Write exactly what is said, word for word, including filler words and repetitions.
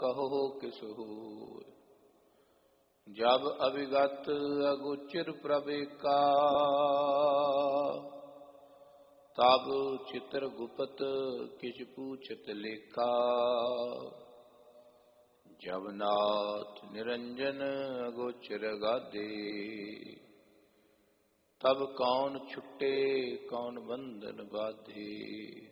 कहो किस होय। जब अभिगत अगोचर प्रभेका, तब चित्र गुपत किछ पूछत लेखा। जब नाथ निरंजन अगोचर गादे, तब कौन छुट्टे कौन बंधन बाधे।